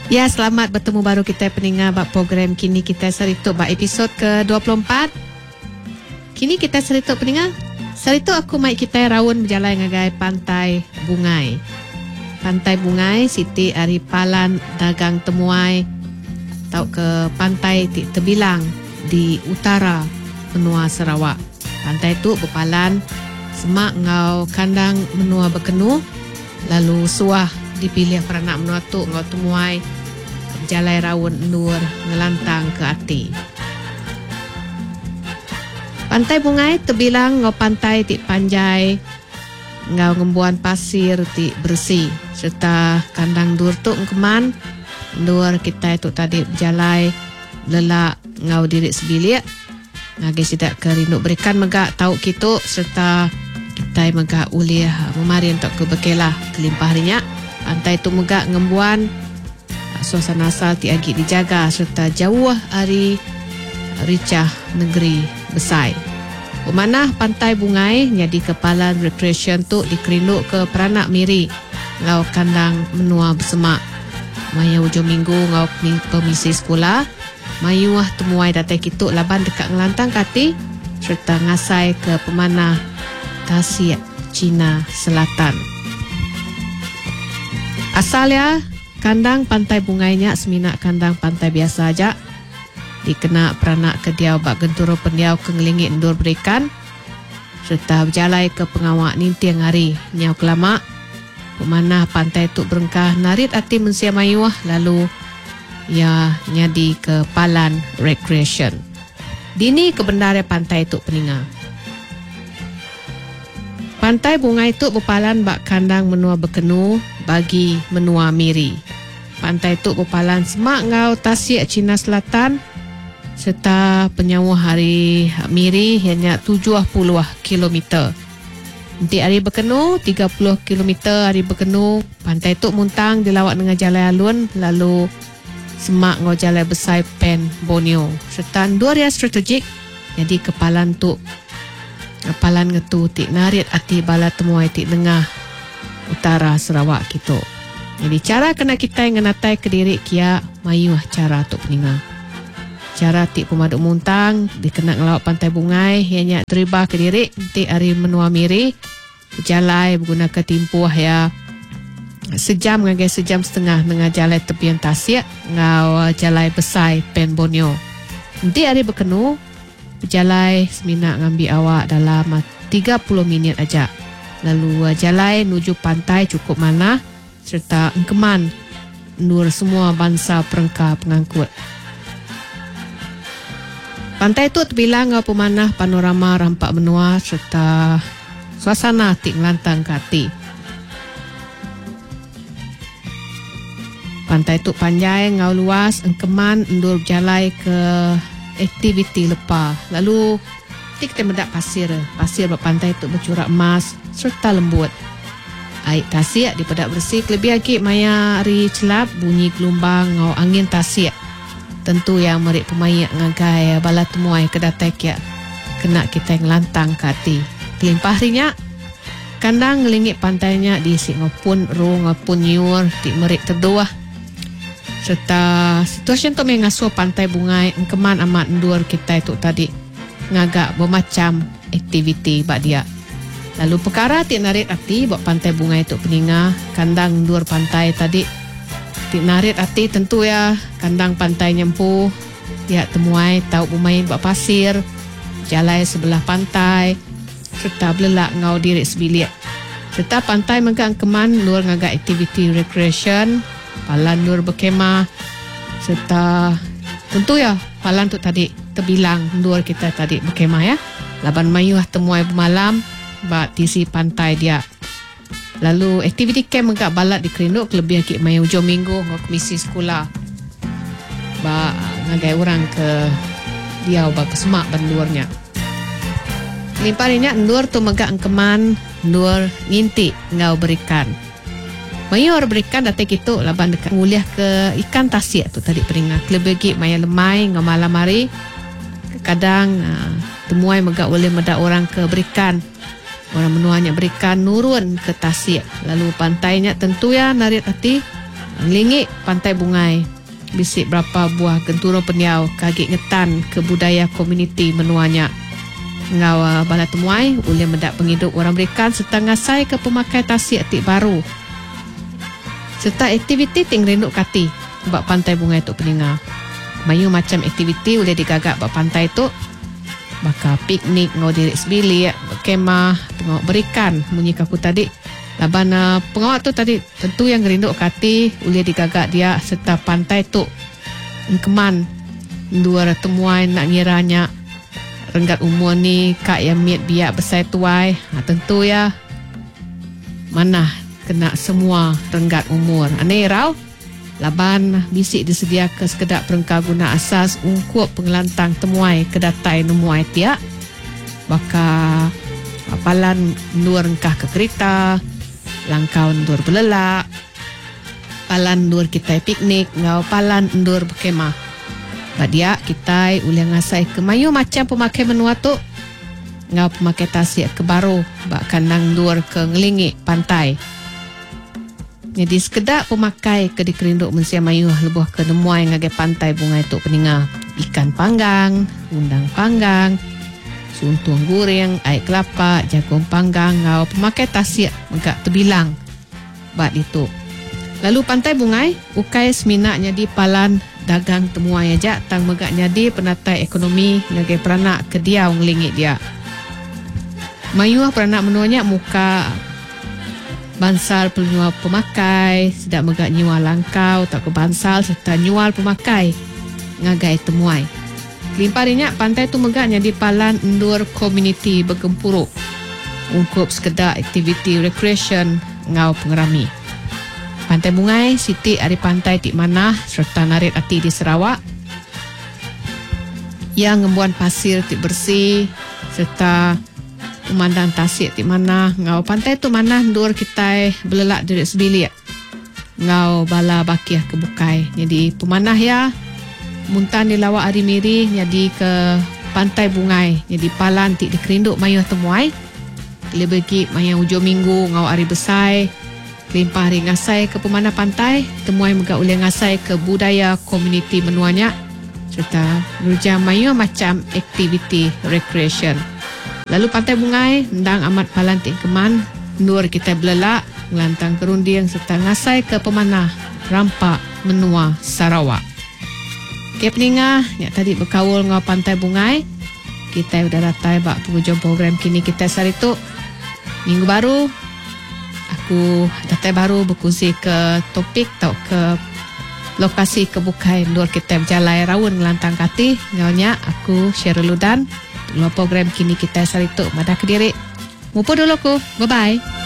Ya, selamat bertemu baru kita pendengar bab program Kini Kita Serituk bab episod ke-24. Kini kita serituk pendengar. Serituk aku mai kita rawon berjalan ngagai Pantai Bungai. Pantai Bungai, Siti Ari Palan dagang temuai tau ke pantai Tebilang di utara benua Sarawak. Pantai tu berpalan semak ngau kandang menua berkenu, lalu suah dipilih peranak menua tu ngau temuai jalai rawon nur ngelantang ke hati. Pantai Bungai Tebilang ngau pantai ti panjai ngau ngembuan pasir ti bersih serta kandang dur tu ngkeman dur kita itu tadi berjalai lelak ngau diri sebilik ngagi sidak kerinduk berikan megak tau kitu serta kita megak uliah memari untuk ke bekelah kelimpah rinyak. Pantai tu megak ngembuan suasana asal ti agi dijaga serta jauh hari ricah negeri Besai. Pemanah Pantai Bungai jadi kepala recreation tu dikerinduk ke peranak miri ngau kandang menua bersemak. Maya hujung minggu ngau pemisi sekolah mayuah temuai datai kituk laban dekat ngelantang kati serta ngasai ke pemanah Tasik Cina Selatan. Asalnya kandang Pantai Bungainya seminak kandang pantai biasa aja. Dikena peranak kediau bak genturo pendiau kengelingit endur berikan serta berjalai ke pengawak nintiang hari nyau kelamak. Pemanah pantai tu berengkah narit hati mensia mayuah lalu ia nyadi ke Palan Recreation. Dini kebenaran pantai tu peninga. Pantai Bungai tu berpalan bak kandang menua berkenu bagi menua miri. Pantai tu berpalan semak ngau Tasik Cina Selatan serta penyawa hari miri hanya 70 km. Nanti hari berkenu 30 km hari berkenu. Pantai tu muntang dilawat dengan jalan alun lalu semak ngau jalan Besai Pen Borneo serta dua area strategik jadi kepalan tu kepalan ngetu tik narit ati bala temuai tik tengah utara Sarawak kita. Jadi cara kena kita ngenatai ke diri kia mayuah cara tu peninga. Cara tik pemaduk muntang dikena ngelawat Pantai Bungai hanya teribah ke diri tik hari menua miri berjalai menggunakan timpuah ya sejam ngagai sejam setengah dengan jalai tepian Tasik ngau jalai Besai Pen Borneo. Nanti hari berkenu berjalai seminak ngambil awak dalam 30 minit aja. Lalu jalai nuju pantai cukup mana serta engkeman nur semua bangsa perengka pengangkut. Pantai tu terbilang ngau pemanah panorama rampak benua serta suasana tik ngelantang kati. Pantai tu panjai ngau luas engkeman endur berjalai ke aktiviti lepa. Lalu kita mendak pasir berpantai tu bercurak emas serta lembut. Air Tasik dipedak bersih lebih lagi maya hari celap bunyi gelombang ngau angin Tasik. Tentu yang merik pemayak ngagai bala temuai kedatai kia kena kita ngelantang ke hati. Kelimpah rinyak kandang ngelingit pantainya diisi ngapun ro ngapun nyur di merik terdoah. Serta situasi tu mengasuh Pantai Bungai engkeman amat endur kita itu tadi ngagak bermacam aktiviti bak dia. Lalu perkara tik narit hati buat Pantai Bungai itu peninga kandang endur pantai tadi tik narit hati tentu ya kandang pantai nyempuh dia temuai tahu bermain bak pasir jalai sebelah pantai serta belelak ngau diri sebilik serta pantai megang keman luar ngagak aktiviti recreation palan nur berkemah serta tentu ya palan tu tadi terbilang luar kita tadi berkemah ya laban mayuah temuai bermalam bak tisi pantai dia. Lalu aktiviti camp megak balat dikerinduk lebih lagi mayu hujung minggu ngau komisi sekolah bak ngagai orang ke dia bak kesemak ban luarnya. Limparinya ndur tu megak engkeman ndur nginti ngau berikan. Mayor berikan datai kitu laban dekat nguliah ke ikan Tasik tu tadi peringat. Lebih lagi maya lemai ngau malam hari. Kadang temuai megak boleh medak orang ke berikan. Orang menuanya berikan nurun ke Tasik. Lalu pantainya tentu ya narit hati Lingik Pantai Bungai, bisik berapa buah genturong peniau kagik ngetan ke budaya komuniti menuanya. Ngau bala temuai boleh mendak penghidup orang berikan serta ngasai ke pemakai tasik atik baru. Serta aktiviti ting renduk kati bak Pantai Bungai tu peninga. Mayu macam aktiviti boleh digagak bak pantai tu. Bakal piknik ngau dirik sebilik, berkemah, pengawak berikan munyi kaku tadi. Laban pengawak tu tadi tentu yang gerinduk kati boleh digagak dia serta pantai tu keman dua temuan nak ngiranya renggat umur ni kak yang miat biak besar tuai. Tentu ya mana kena semua renggat umur. Aneh rau laban bisik disediakan sekedar perengkau guna asas ungkup pengelantang temuai kedatai nemuai tiak. Baka palan nur rengkah ke kereta, langkau ndur belelak, palan ndur kita piknik, ngau palan ndur berkemah. Badia kita boleh ngasai ke mayu macam pemakai menua tu. Ngau pemakai tasik ke baru, bak kandang ndur ke ngelingik pantai. Jadi sekedar pemakai ke dikerinduk mensia mayu lebuh ke nemuai ngagai Pantai Bungai tu peninga. Ikan panggang, undang panggang, suntung goreng, air kelapa, jagung panggang, ngau pemakai tasik megak terbilang bat itu. Lalu Pantai Bungai ukai seminaknya di palan dagang temuai aja tang megak nyadi penatai ekonomi ngagai peranak ke dia ngelingit dia. Mayu peranak menuanya muka bansal penyual pemakai, sedap megak nyual langkau tak ke bansal serta nyual pemakai ngagai temuai. Limparinya pantai tu megaknya di palan endur komuniti bergempuruk. Ungkup sekedar aktiviti recreation ngau pengerami. Pantai Bungai, Siti Ari Pantai Tik Manah serta Narit Ati di Sarawak. Yang ngembuan pasir tik bersih serta pemandangan tasik Tik Manah. Ngau pantai tu manah ndur kita belelak dari sebilik. Ngau bala bakiah ke bukai. Jadi pemanah ya muntan di lawak hari miri jadi ke Pantai Bungai. Jadi palan tik dikerinduk mayuh temuai. Lebih bagi mayang hujung minggu ngau hari besai. Kelimpah hari ngasai ke pemanah pantai. Temuai megak boleh ngasai ke budaya komuniti menuanya. Serta nurjang mayuh macam aktiviti recreation. Lalu Pantai Bungai ndang amat palan tik keman. Nur kita belelak, ngelantang kerunding serta ngasai ke pemanah rampak menua Sarawak. Okay peninga, yang tadi berkawul ngau Pantai Bungai. Kita udah ratai bak penghujung program kini kita sehari tu. Minggu baru, aku datai baru berkongsi ke topik atau ke lokasi kebukai luar kita berjalai rawun ngelantang kati. Ngaunya aku Sherul Ludan. Untuk program kini kita sehari tu. Madah Kediri. Mumpul dulu aku. Bye-bye.